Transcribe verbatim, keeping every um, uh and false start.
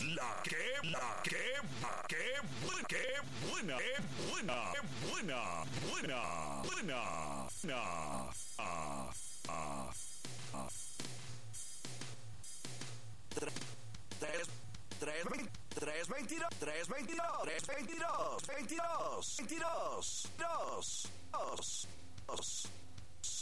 la que, la que, la que, buena, que buena, que buena, que buena, buena, buena, buena, ah, ah, ah. Tres, tres, tres, veintidós, tres, veintidós, tres, veintidós, veintidós, veintidós, dos, dos, dos.